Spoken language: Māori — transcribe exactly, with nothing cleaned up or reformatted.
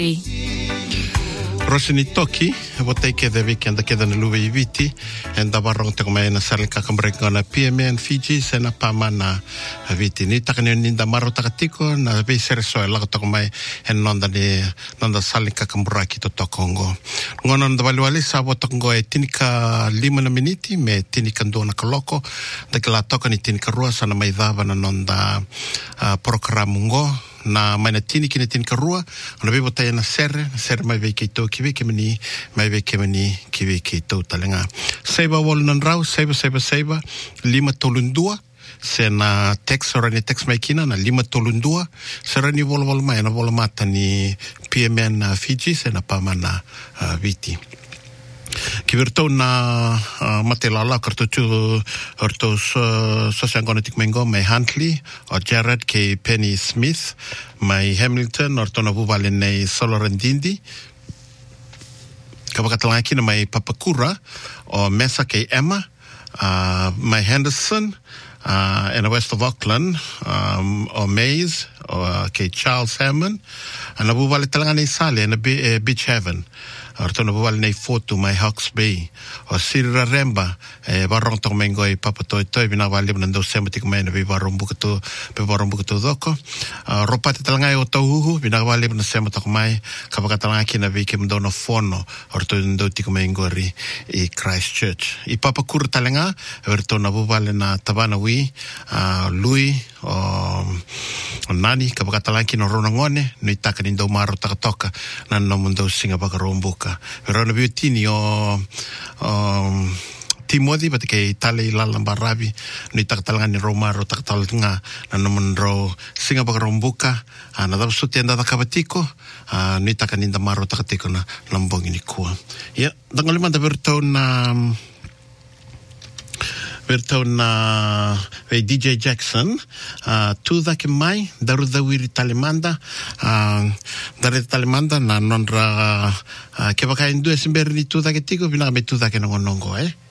Rosini toki, wotei ke the weekend the keda na luwe I viti, and the barong te kumai na sarli kakambreka na P M N Fiji se na pamana viti. Ni takani ninda maro takatiko na be sere soe lago takumai en nonda ni nonda sarli kakambraki to tokongo. Ngono nda waliwali sa wotongo e tinika lima na miniti me tinika ndua na kaloko, da kila toka ni tinika rua sana maidhava na nonda uh, programungo. Na mai na tini kina tini karua ona bebo tai na serre na serre mai vei kei tau kiwe ke mani mai vei ke mani kiwe kei tau talenga seiba wala nan rau seiba seiba seiba lima tolundua se na text orani text mai kina na lima tolundua serani wala wala mai na wala mata ni P M N Fiji se na pamana uh, viti ki virtou na uh, matelala kartu tu orto so sangona tik mengo mai Huntley o Jared ke Penny Smith mai Hamilton orto na vuvale nei Solorendindi kabakatalanga kina mai Papakura o Mesa ke Emma uh, mai Henderson uh, in the west of Auckland um, o Mays o uh, ke Charles Hammond ana vuvale talanga nei Sale na uh, Beach Haven Artono buwal nei foto mai Hawke's Bay o Sirira Remba e barong tong mengo I papa toi toi bina wali bina ndo sematik mai na bi barong bukato bi barong bukato doko ropa te talanga o tauhu bina wali bina sematak mai kapaka talanga ki na bi ke mdo no fono orto ndo tiko mengo ri I Christchurch I papa kur talanga verto na buwal na tabana wi lui o nani kapaka talanga ki no rona ngone no itaka ni ndo maro takatoka na no mundo singa baka rombuka Verona biutini o um, Timothy but ke tale lalamba rabi ni taktalanga ni romaro taktalanga na nomro singa baka rombuka na dapat sutienda da kabatiko ni takaninda maro takatiko na lambong ini kuwa ya dangalima da berto na Berto na D J Jackson uh, tu da ke mai daru da wiri talemanda uh, daru talemanda na nonra uh, ke baka indu esimber ni tu da ke tiko bina me tu da ke nongo nongo eh